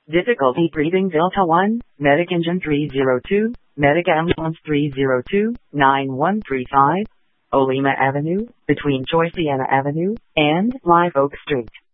Difficulty breathing Delta 1, Medic Engine 302, Medic Ambulance 302, 9135, Olima Avenue, between Choiciana Avenue and Live Oak Street.